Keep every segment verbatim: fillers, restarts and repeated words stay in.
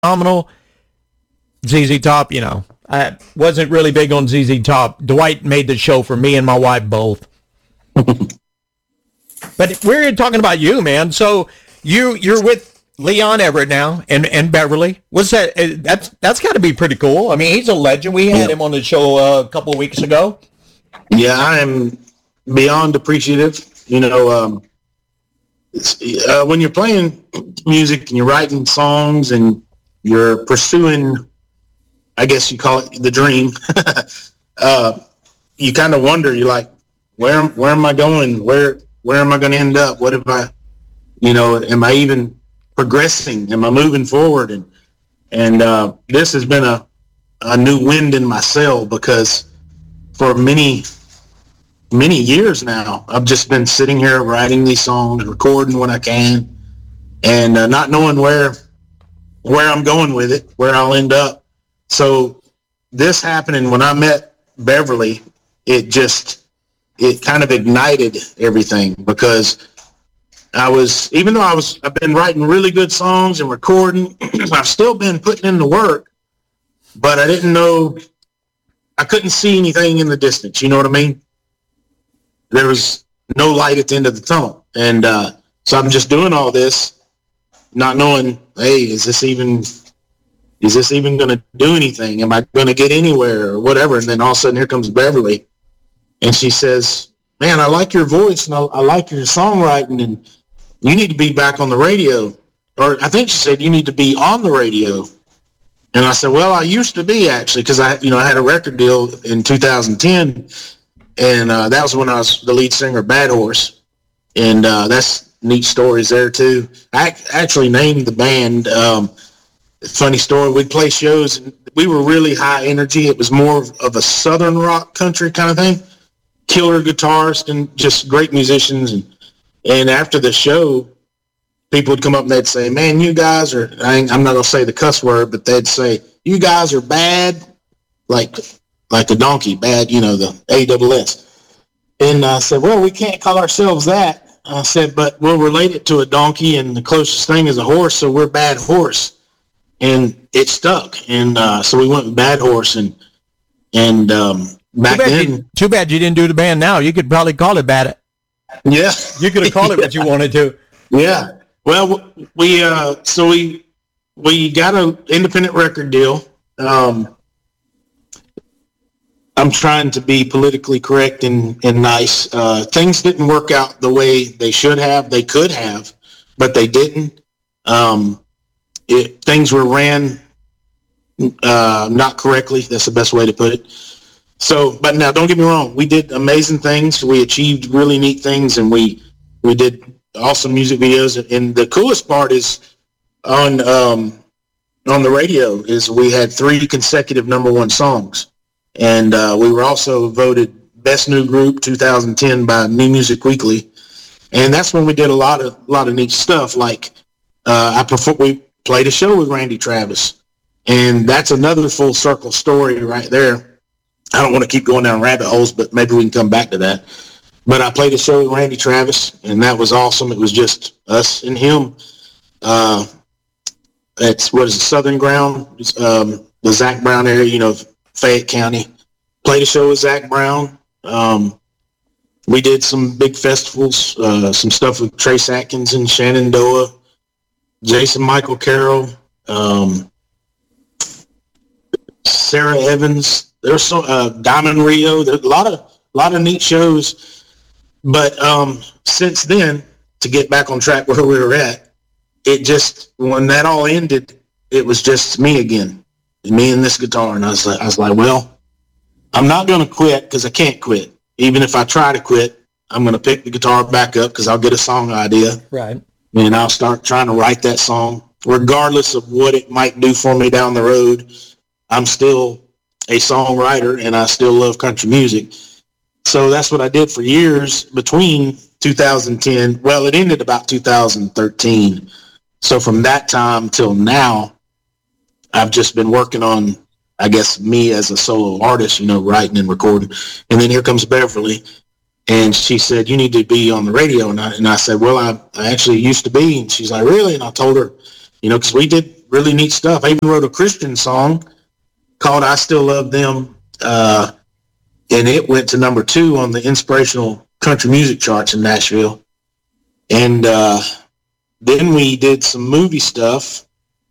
phenomenal. Z Z Top, you know, I wasn't really big on Z Z Top. Dwight made the show for me and my wife both. But we're talking about you, man. So you you're with Leon Everett now and, and Beverly. What's that? That's that's got to be pretty cool. I mean, he's a legend. We had yeah. him on the show uh, a couple of weeks ago. Yeah, I am beyond appreciative. You know, um, uh, when you're playing music and you're writing songs and you're pursuing, I guess you call it the dream, uh, you kind of wonder, you're like, where, where am I going? Where, where am I going to end up? What if I, you know, am I even progressing? Am I moving forward? And, and, uh, this has been a, a new wind in my sail, because for many, many years now, I've just been sitting here writing these songs, recording when I can, and uh, not knowing where, where I'm going with it, where I'll end up. So this happening when I met Beverly, it just, it kind of ignited everything, because I was, even though I was, I've been writing really good songs and recording, I've still been putting in the work, but I didn't know, I couldn't see anything in the distance. You know what I mean? There was no light at the end of the tunnel. And uh, so I'm just doing all this, not knowing, hey, is this even, is this even going to do anything? Am I going to get anywhere or whatever? And then all of a sudden here comes Beverly, and she says, man, I like your voice and I, I like your songwriting, and you need to be back on the radio. Or I think she said, you need to be on the radio. And I said, well, I used to be, actually, because I, you know, I had a record deal in two thousand ten, and uh, that was when I was the lead singer of Bad Horse, and uh, that's neat stories there too. I actually named the band. Um, funny story, we'd play shows, and we were really high energy. It was more of a southern rock country kind of thing. Killer guitarists and just great musicians, and and after the show, people would come up and they'd say, man, you guys are, I ain't, I'm not going to say the cuss word, but they'd say, you guys are bad, like like a donkey, bad, you know, the A double S. And I said, well, we can't call ourselves that. I said, but we're related to a donkey, and the closest thing is a horse, so we're Bad Horse. And it stuck. And uh, so we went with Bad Horse, and and um, back too then. You, too bad you didn't do the band now. You could probably call it Bad. Yeah. You could have called it what you wanted to. Yeah. Well, we uh, so we we got an independent record deal. Um, I'm trying to be politically correct and, and nice. Uh, things didn't work out the way they should have. They could have, but they didn't. Um, it, things were ran uh, not correctly. That's the best way to put it. So, but now, don't get me wrong. We did amazing things. We achieved really neat things, and we we did awesome music videos. And the coolest part is on um, on the radio is we had three consecutive number one songs. And uh, we were also voted Best New Group two thousand ten by New Music Weekly, and that's when we did a lot of a lot of neat stuff. Like uh, I prefer, we played a show with Randy Travis, and that's another full circle story right there. I don't want to keep going down rabbit holes, but maybe we can come back to that. But I played a show with Randy Travis, and that was awesome. It was just us and him. Uh, it's what is it, Southern Ground, um, the Zach Brown area, you know. Fayette County. Played a show with Zach Brown. Um, we did some big festivals, uh, some stuff with Trace Atkins and Shenandoah, Jason Michael Carroll, um, Sarah Evans. There's some uh, Diamond Rio. There's a lot of a lot of neat shows. But um, since then, to get back on track where we were at, it just when that all ended, it was just me again. Me and this guitar, and I was like, I was like, well, I'm not going to quit because I can't quit. Even if I try to quit, I'm going to pick the guitar back up because I'll get a song idea, right? And I'll start trying to write that song, regardless of what it might do for me down the road. I'm still a songwriter, and I still love country music. So that's what I did for years between two thousand ten. Well, it ended about two thousand thirteen. So from that time till now, I've just been working on, I guess, me as a solo artist, you know, writing and recording. And then here comes Beverly, and she said, you need to be on the radio. And I, and I said, well, I, I actually used to be. And she's like, really? And I told her, you know, because we did really neat stuff. I even wrote a Christian song called I Still Love Them, uh, and it went to number two on the inspirational country music charts in Nashville. And uh, then we did some movie stuff,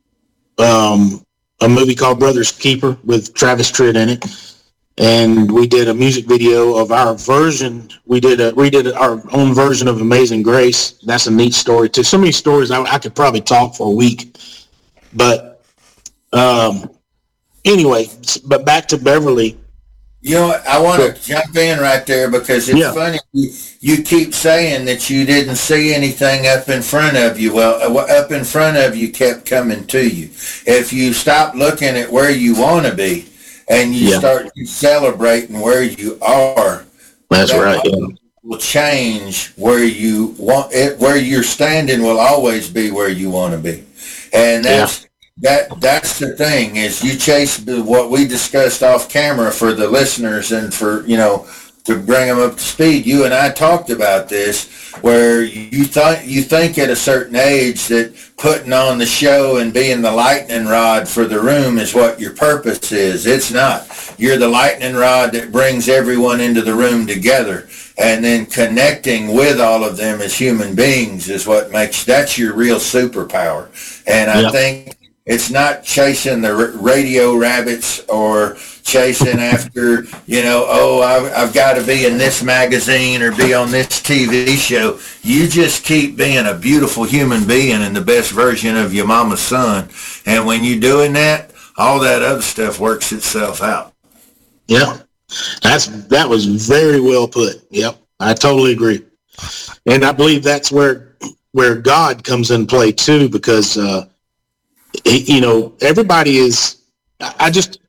um, a movie called Brother's Keeper with Travis Tritt in it. And we did a music video of our version. We did a, we did our own version of Amazing Grace. That's a neat story too. So many stories I, I could probably talk for a week. But um, anyway, but back to Beverly. You know, I want to jump in right there because it's Yeah. funny. You, you keep saying that you didn't see anything up in front of you. Well, up in front of you kept coming to you. If you stop looking at where you want to be and you Yeah. start celebrating where you are, That's that right. Yeah. will change where you want it. Where you're standing will always be where you want to be, and that's. That that's the thing is you chase the, what we discussed off camera for the listeners and for, you know, to bring them up to speed. You and I talked about this where you thought you think at a certain age that putting on the show and being the lightning rod for the room is what your purpose is. It's not. You're the lightning rod that brings everyone into the room together, and then connecting with all of them as human beings is what makes, that's your real superpower. And I Yeah. think it's not chasing the r- radio rabbits or chasing after, you know, oh, I've, I've got to be in this magazine or be on this T V show. You just keep being a beautiful human being and the best version of your mama's son. And when you're doing that, all that other stuff works itself out. Yeah. That's, that was very well put. Yep. I totally agree. And I believe that's where, where God comes in play too, because, uh, you know, everybody is, I just,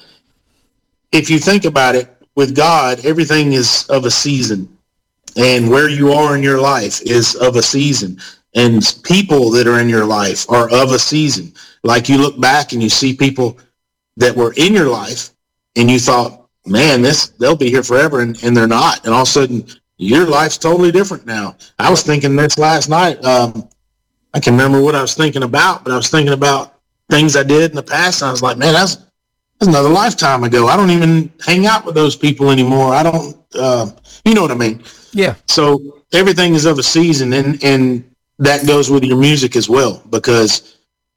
if you think about it, with God, everything is of a season. And where you are in your life is of a season. And people that are in your life are of a season. Like you look back and you see people that were in your life and you thought, man, this, they'll be here forever. And, and they're not. And all of a sudden, your life's totally different now. I was thinking this last night. Um, I can remember what I was thinking about, but I was thinking about things I did in the past. And I was like, man, that's, that's another lifetime ago. I don't even hang out with those people anymore. I don't, uh, you know what I mean? Yeah. So everything is of a season, and, and that goes with your music as well, because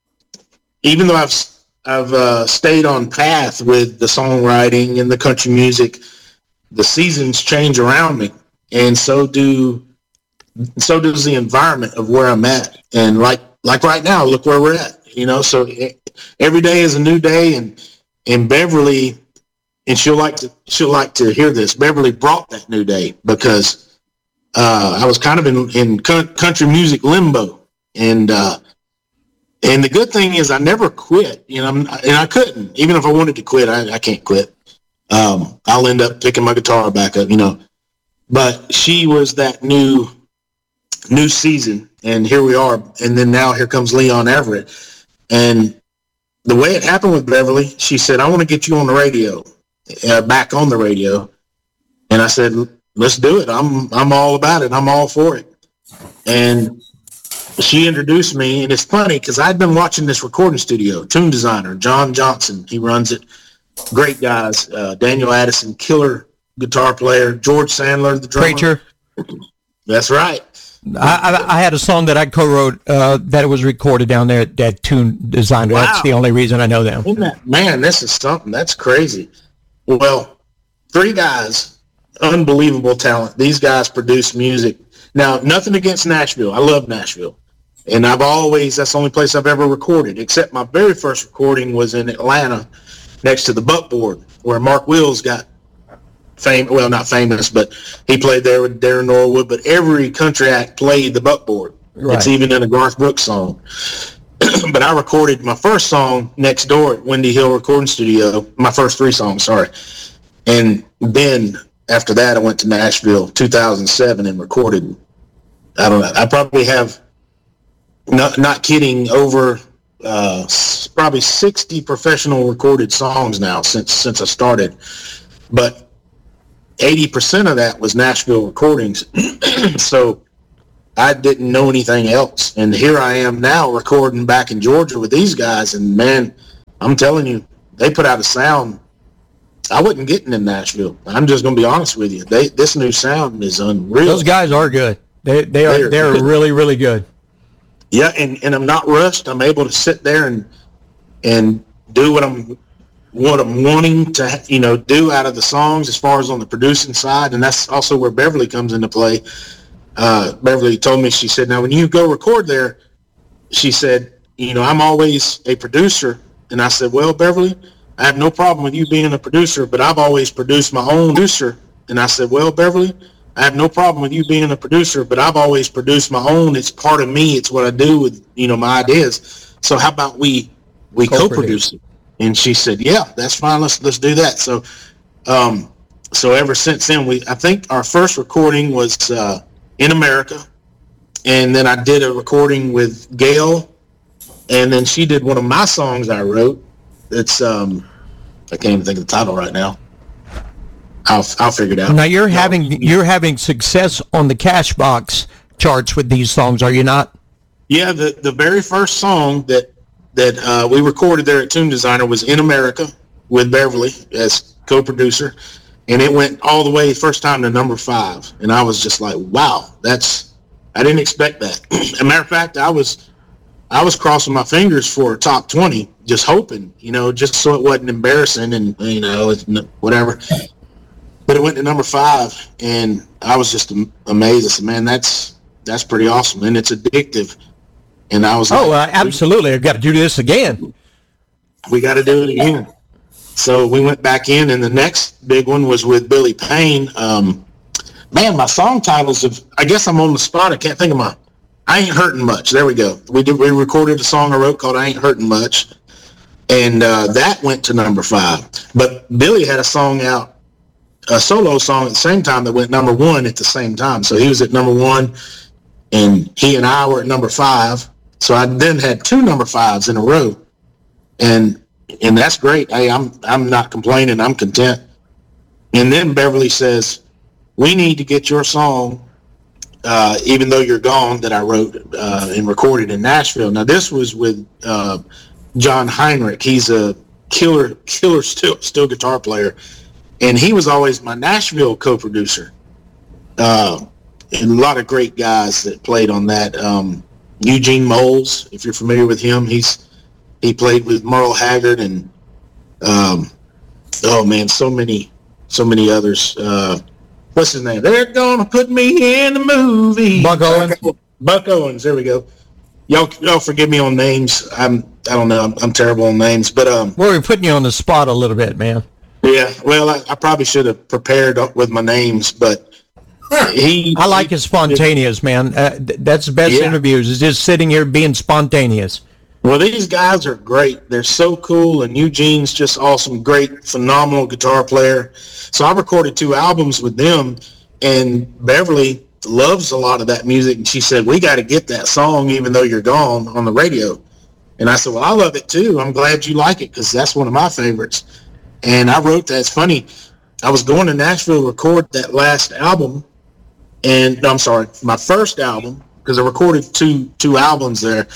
even though I've, I've uh, stayed on path with the songwriting and the country music, the seasons change around me. And so do, so does the environment of where I'm at. And like, like right now, look where we're at, you know, so every day is a new day. And, and Beverly, and she'll like to, she'll like to hear this. Beverly brought that new day because, uh, I was kind of in, in country music limbo. And, uh, and the good thing is I never quit, you know, and I couldn't, even if I wanted to quit, I, I can't quit. Um, I'll end up picking my guitar back up, you know, but she was that new, new season, and here we are. And then now here comes Leon Everett. And the way it happened with Beverly, she said, I want to get you on the radio, uh, back on the radio. And I said, let's do it. I'm, I'm all about it. I'm all for it. And she introduced me, and it's funny because I'd been watching this recording studio, tune designer, John Johnson. He runs it. Great guys. Uh, Daniel Addison, killer guitar player. George Sandler, the drummer. Preacher. That's right. I, I, I had a song that I co-wrote uh, that was recorded down there at that Tune Designer. Wow. That's the only reason I know them. Isn't that, man, this is something. That's crazy. Well, three guys, unbelievable talent. These guys produce music. Now, nothing against Nashville. I love Nashville. And I've always, that's the only place I've ever recorded, except my very first recording was in Atlanta next to the Buckboard, where Mark Wills got fame, well, not famous, but he played there with Darren Norwood, but every country act played the Buckboard. Right. It's even in a Garth Brooks song. But I recorded my first song next door at Windy Hill Recording Studio, my first three songs, sorry. And then after that, I went to Nashville two thousand seven and recorded, I don't know, I probably have, not, not kidding, over uh, probably sixty professional recorded songs now since since I started. But eighty percent of that was Nashville recordings. So I didn't know anything else. And here I am now recording back in Georgia with these guys. And man, I'm telling you, they put out a sound I wasn't getting in Nashville. I'm just going to be honest with you. They This new sound is unreal. Those guys are good. They they are they're really, really good. Yeah, and, and I'm not rushed. I'm able to sit there and and do what I'm what I'm wanting to, you know, do out of the songs as far as on the producing side. And that's also where Beverly comes into play. Uh, Beverly told me, she said, now when you go record there, she said, you know, I'm always a producer. And I said, well, Beverly, I have no problem with you being a producer, but I've always produced my own producer. And I said, well, Beverly, I have no problem with you being a producer, but I've always produced my own. It's part of me. It's what I do with, you know, my ideas. So how about we we co-produce it? And she said, yeah, that's fine. Let's let's do that. So um, so ever since then, we I think our first recording was uh, In America. And then I did a recording with Gail. And then she did one of my songs I wrote. It's, um, I can't even think of the title right now. I'll I'll figure it out. Now you're no. having you're having success on the Cashbox charts with these songs, are you not? Yeah, the, the very first song that that uh, we recorded there at Tune Designer was In America with Beverly as co-producer, and it went all the way first time to number five, and I was just like, wow, that's I didn't expect that. As a matter of fact, I was I was crossing my fingers for a top twenty, just hoping, you know, just so it wasn't embarrassing and you know it's whatever. But it went to number five, and I was just amazed. I said, man, that's that's pretty awesome, and it's addictive. And I was oh, like, uh, absolutely, I've got to do this again. We got to do it again. So we went back in, and the next big one was with Billy Payne. Um, man, my song titles have, I guess I'm on the spot. I can't think of my, I Ain't Hurting Much. There we go. We did. We recorded a song I wrote called I Ain't Hurting Much, and uh, that went to number five. But Billy had a song out, a solo song at the same time that went number one at the same time. So he was at number one, and he and I were at number five. So I then had two number fives in a row, and and that's great. Hey, I'm I'm not complaining. I'm content. And then Beverly says, "We need to get your song, uh, even though you're gone, that I wrote uh, and recorded in Nashville." Now this was with uh, John Heinrich. He's a killer killer still still guitar player. And he was always my Nashville co-producer. Uh, and a lot of great guys that played on that. Um, Eugene Moles, if you're familiar with him, he's he played with Merle Haggard and um, oh man, so many, so many others. Uh, what's his name? They're gonna put me in the movie. Buck Owens. Buck Owens. There we go. Y'all, y'all forgive me on names. I'm, I don't know. I'm, I'm terrible on names, but um. Well, we're putting you on the spot a little bit, man. Yeah, well, I, I probably should have prepared with my names, but he... I like his spontaneous, man. Uh, th- that's the best yeah. interviews, is just sitting here being spontaneous. Well, these guys are great. They're so cool, and Eugene's just awesome, great, phenomenal guitar player. So I recorded two albums with them, and Beverly loves a lot of that music, and she said, we got to get that song, even though you're gone, on the radio. And I said, well, I love it, too. I'm glad you like it, because that's one of my favorites. And I wrote that. It's funny. I was going to Nashville to record that last album, and no, I'm sorry, my first album, because I recorded two two albums there.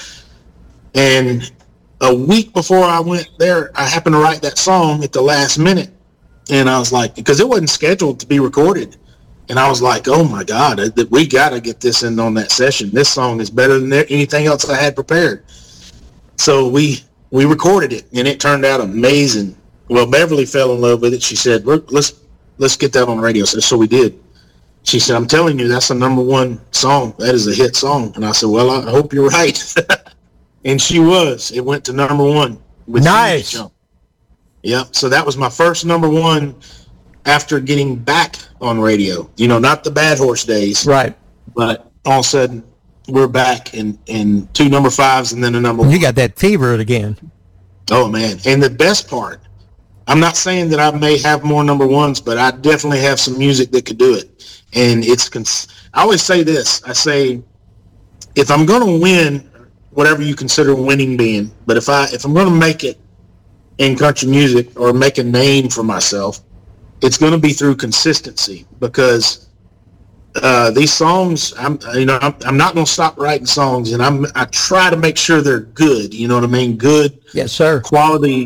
And a week before I went there, I happened to write that song at the last minute, and I was like, because it wasn't scheduled to be recorded, and I was like, oh my God, we got to get this in on that session. This song is better than anything else I had prepared. So we we recorded it, and it turned out amazing. Well, Beverly fell in love with it. She said, let's let's get that on the radio. So, so we did. She said, I'm telling you, that's a number one song. That is a hit song. And I said, well, I hope you're right. And she was. It went to number one. With nice. Yep. So that was my first number one after getting back on radio. You know, not the Bad Horse days. Right. But all of a sudden, we're back in, in two number fives and then a number one. You got that fever again. Oh, man. And the best part, I'm not saying that I may have more number ones, but I definitely have some music that could do it. And it's, cons- I always say this. I say, if I'm going to win, whatever you consider winning being, but if I, if I'm going to make it in country music or make a name for myself, it's going to be through consistency, because uh, these songs, I'm, you know, I'm, I'm not going to stop writing songs, and I'm, I try to make sure they're good. You know what I mean? Good, Yes, sir. quality